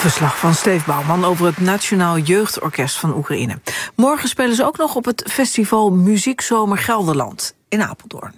Verslag van Steve Bouwman over het Nationaal Jeugdorkest van Oekraïne. Morgen spelen ze ook nog op het festival Muziekzomer Gelderland in Apeldoorn.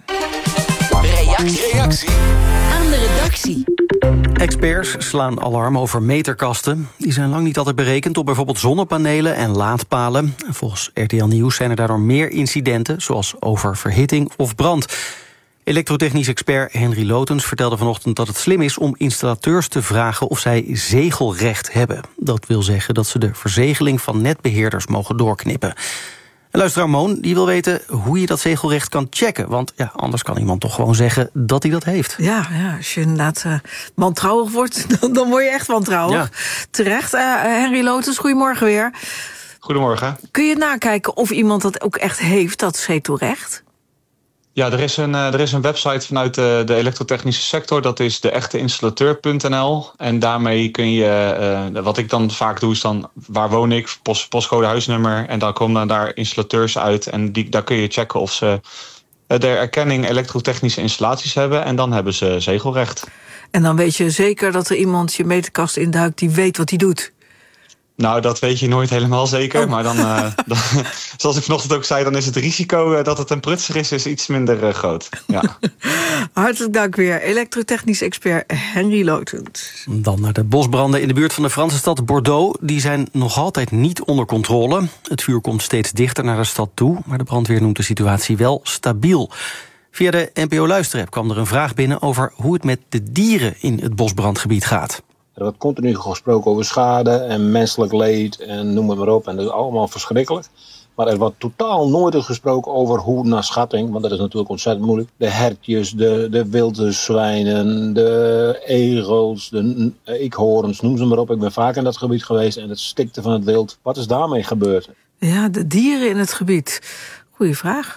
Reactie aan de redactie. Experts slaan alarm over meterkasten. Die zijn lang niet altijd berekend op bijvoorbeeld zonnepanelen en laadpalen. Volgens RTL Nieuws zijn er daardoor meer incidenten, zoals oververhitting of brand. Elektrotechnisch expert Henry Lotens vertelde vanochtend dat het slim is om installateurs te vragen of zij zegelrecht hebben. Dat wil zeggen dat ze de verzegeling van netbeheerders mogen doorknippen. En luisteraar Moon die wil weten hoe je dat zegelrecht kan checken. Want ja, anders kan iemand toch gewoon zeggen dat hij dat heeft. Ja, als je inderdaad wantrouwig wordt, dan word je echt wantrouwig. Ja. Terecht. Henry Lotens, goedemorgen weer. Goedemorgen. Kun je nakijken of iemand dat ook echt heeft, dat zetelrecht? Ja, er is een website vanuit de elektrotechnische sector. Dat is deechteinstallateur.nl. En daarmee kun je, wat ik dan vaak doe, is dan waar woon ik, postcode, huisnummer. En dan komen daar installateurs uit. En daar kun je checken of ze de erkenning elektrotechnische installaties hebben. En dan hebben ze zegelrecht. En dan weet je zeker dat er iemand je meterkast induikt die weet wat hij doet. Nou, dat weet je nooit helemaal zeker. Oh. Maar dan, zoals ik vanochtend ook zei, dan is het risico dat het een prutser is iets minder groot. Ja. Hartelijk dank weer. Elektrotechnisch expert Henry Lotens. Dan naar de bosbranden in de buurt van de Franse stad Bordeaux. Die zijn nog altijd niet onder controle. Het vuur komt steeds dichter naar de stad toe, maar de brandweer noemt de situatie wel stabiel. Via de NPO Luisterapp kwam er een vraag binnen over hoe het met de dieren in het bosbrandgebied gaat. Er wordt continu gesproken over schade en menselijk leed en noem het maar op. En dat is allemaal verschrikkelijk. Maar er wordt totaal nooit gesproken over hoe naar schatting, want dat is natuurlijk ontzettend moeilijk. De hertjes, de wilde zwijnen, de egels, de eekhoorns, noem ze maar op. Ik ben vaak in dat gebied geweest en het stikte van het wild. Wat is daarmee gebeurd? Ja, de dieren in het gebied. Goeie vraag.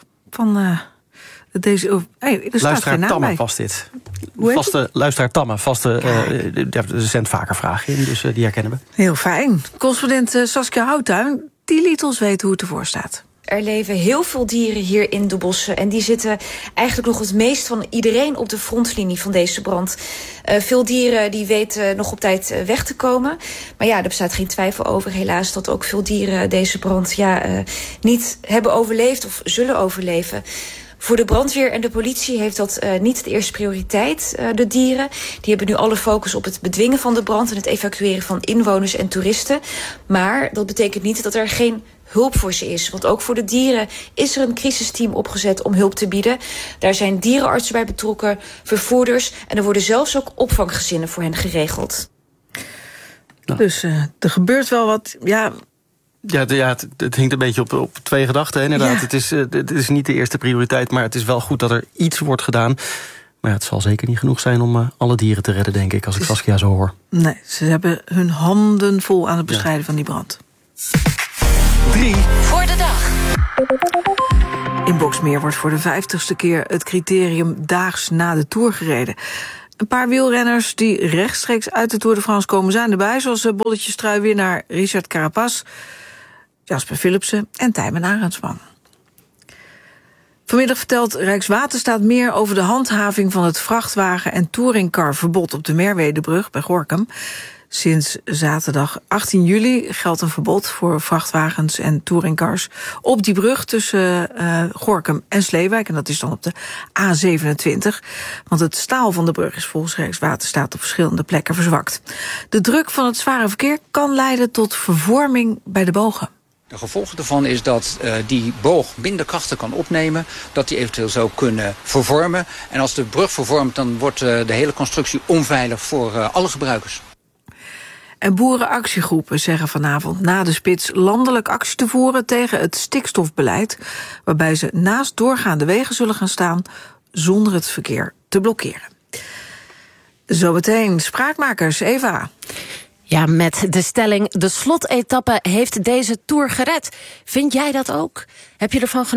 Luisteraar Tamme was dit. Luisteraar Tamme, er zendt vaker vragen in, dus die herkennen we. Heel fijn. Correspondent Saskia Houttuin, die liet ons weten hoe het ervoor staat. Er leven heel veel dieren hier in de bossen en die zitten eigenlijk nog het meest van iedereen op de frontlinie van deze brand. Veel dieren die weten nog op tijd weg te komen. Maar ja, er bestaat geen twijfel over helaas dat ook veel dieren deze brand niet hebben overleefd of zullen overleven. Voor de brandweer en de politie heeft dat niet de eerste prioriteit, de dieren. Die hebben nu alle focus op het bedwingen van de brand en het evacueren van inwoners en toeristen. Maar dat betekent niet dat er geen hulp voor ze is. Want ook voor de dieren is er een crisisteam opgezet om hulp te bieden. Daar zijn dierenartsen bij betrokken, vervoerders en er worden zelfs ook opvanggezinnen voor hen geregeld. Nou. Dus er gebeurt wel wat, ja. Ja, het hinkt een beetje op twee gedachten, inderdaad. Ja. Het is niet de eerste prioriteit, maar het is wel goed dat er iets wordt gedaan. Maar het zal zeker niet genoeg zijn om alle dieren te redden, denk ik, als ik Saskia zo hoor. Nee, ze hebben hun handen vol aan het bestrijden van die brand. 3 voor de dag. In Boxmeer wordt voor de 50ste keer het criterium daags na de Tour gereden. Een paar wielrenners die rechtstreeks uit de Tour de France komen zijn erbij, zoals bolletjestrui-winnaar Richard Carapaz, Jasper Philipsen en Tijmen Arendsman. Vanmiddag vertelt Rijkswaterstaat meer over de handhaving van het vrachtwagen- en touringcarverbod op de Merwedebrug bij Gorinchem. Sinds zaterdag 18 juli geldt een verbod voor vrachtwagens en touringcars op die brug tussen Gorinchem en Sleewijk. En dat is dan op de A27. Want het staal van de brug is volgens Rijkswaterstaat op verschillende plekken verzwakt. De druk van het zware verkeer kan leiden tot vervorming bij de bogen. De gevolg daarvan is dat die boog minder krachten kan opnemen, dat die eventueel zou kunnen vervormen. En als de brug vervormt, dan wordt de hele constructie onveilig voor alle gebruikers. En boerenactiegroepen zeggen vanavond na de spits landelijk actie te voeren tegen het stikstofbeleid, waarbij ze naast doorgaande wegen zullen gaan staan zonder het verkeer te blokkeren. Zometeen Spraakmakers, Eva. Ja, met de stelling: de slotetappe heeft deze Tour gered. Vind jij dat ook? Heb je ervan genoten?